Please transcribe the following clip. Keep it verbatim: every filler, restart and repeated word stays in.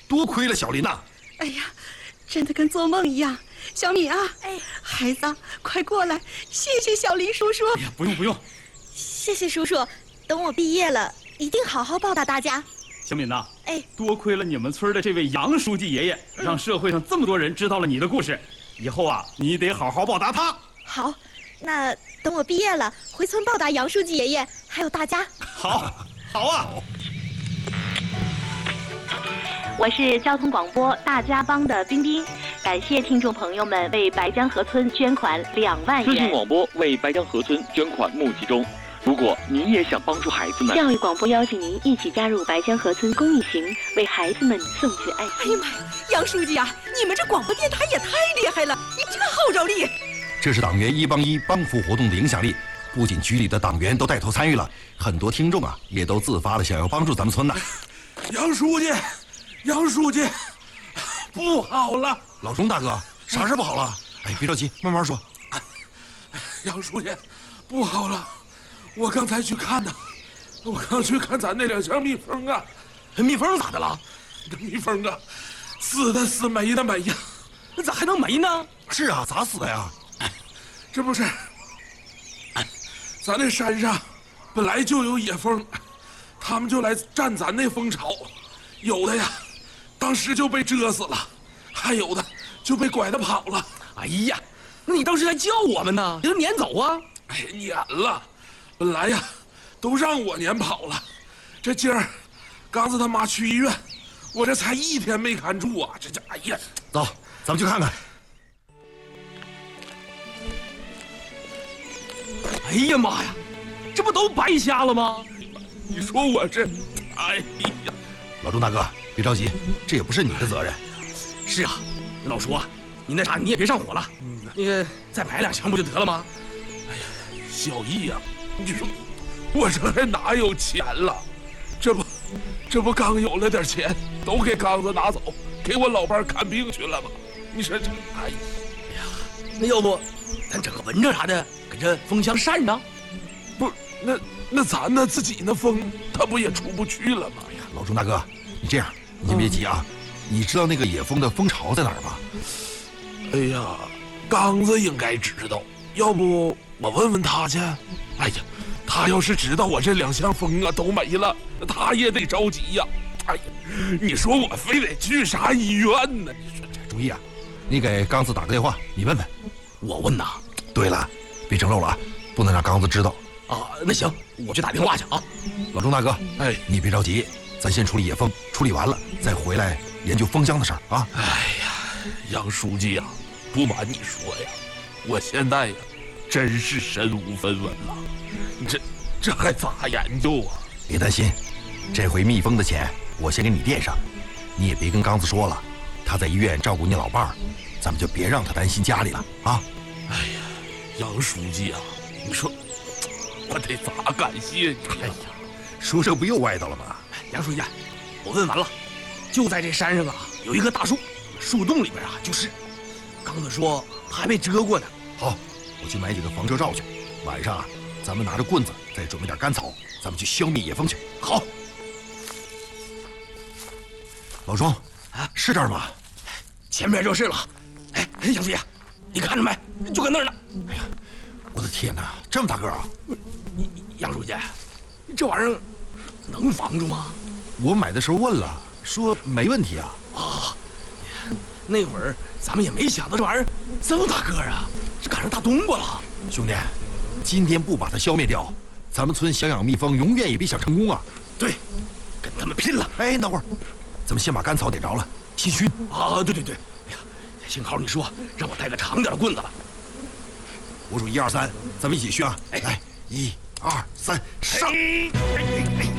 多亏了小林呐！ 哎呀，真的跟做梦一样。小米啊， 哎， 孩子，快过来，谢谢小林叔叔。 哎呀，不用不用， 谢谢叔叔。等我毕业了，一定好好报答大家。 小敏呐， 哎， 多亏了你们村的这位杨书记爷爷，让社会上这么多人知道了你的故事。以后啊，你得好好报答他。 好，那等我毕业了，回村报答杨书记爷爷还有大家。 好，好啊。 我是交通广播大家帮的冰冰，感谢听众朋友们为白江河村捐款两万元。 资讯广播为白江河村捐款募集中。如果您也想帮助孩子们， 教育广播邀请您一起加入白江河村公益行，为孩子们送去爱心。 哎呀妈呀，杨书记啊，你们这广播电台也太厉害了，你这号召力！ 这是党员一帮一帮扶活动的影响力，不仅局里的党员都带头参与了，很多听众啊也都自发的想要帮助咱们村呐。 杨书记，杨书记，不好了！ 老钟大哥，啥事不好了？哎，别着急，慢慢说。 杨书记，不好了！我刚才去看呢，我刚去看咱那两箱蜜蜂啊。 蜜蜂咋的了？ 这蜜蜂啊，死的死，没的没呀。 那咋还能没呢？ 是啊，咋死的呀？ 这不是，咱那山上本来就有野蜂，他们就来占咱那蜂巢，有的呀，当时就被蛰死了，还有的就被拐着跑了。 哎呀，那你当时还叫我们呢，你就撵走啊！ 哎呀，撵了，本来呀，都让我撵跑了，这今儿刚子他妈去医院，我这才一天没看住啊，这家哎呀， 走，咱们去看看。 哎呀妈呀，这不都白瞎了吗？ 你说我这，哎呀， 老钟大哥，别着急，这也不是你的责任。 是啊，老叔啊，你那啥你也别上火了，那个再买两箱不就得了吗？ 哎呀，小易呀，你说我这还哪有钱了？这不，这不刚有了点钱，都给刚子拿走，给我老伴看病去了吗？你说这，哎呀， 那要不咱整个蚊帐啥的，给这蜂箱扇上？ 不是，那那咱那自己那蜂，它不也出不去了吗？ 哎呀，老钟大哥，你这样，你先别急啊。你知道那个野蜂的蜂巢在哪儿吗？ 哎呀，刚子应该知道，要不我问问他去。哎呀，他要是知道我这两箱蜂啊都没了，他也得着急呀。哎呀，你说我非得去啥医院呢？你说这注意啊，你给刚子打个电话，你问问。 我问呐。 对了，别整漏了啊，不能让刚子知道。 啊，那行，我去打电话去啊。 老钟大哥， 哎， 你别着急，咱先处理野蜂，处理完了再回来研究蜂箱的事儿啊。 哎呀，杨书记呀、啊，不瞒你说呀，我现在呀，真是身无分文了。这这还咋研究啊？ 别担心，这回蜜蜂的钱我先给你垫上，你也别跟刚子说了，他在医院照顾你老伴儿，咱们就别让他担心家里了啊。 哎呀，杨书记啊，你说我得咋感谢你？ 哎呀，说这不又歪到了吗？ 杨书记，我问完了，就在这山上啊，有一棵大树，树洞里边啊就是。刚子说他还被蛰过呢。 好，我去买几个防蛰罩去。晚上啊，咱们拿着棍子，再准备点干草，咱们去消灭野蜂去。 好。 老钟，啊，是这儿吗？ 前面就是了。哎，杨书记，你看着没？就搁那儿呢。 哎呀，我的天哪，这么大个啊！ 你杨书记，这玩意儿能防住吗？ 我买的时候问了，说没问题啊。 啊，那会儿咱们也没想到这玩意儿这么大个啊，这赶上大冬瓜了。 兄弟，今天不把它消灭掉，咱们村想养蜜蜂永远也别想成功啊！ 对，跟他们拼了！ 哎，等会儿，咱们先把干草点着了，细熏。 啊，对对对，哎呀，幸好你说让我带个长点的棍子了。 我数一二三，咱们一起熏啊！哎，来，一二三，上！哎哎哎